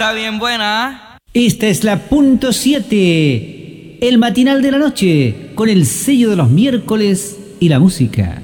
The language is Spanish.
está bien buena. Esta es la punto 7, el matinal de la noche, con el sello de los miércoles y la música.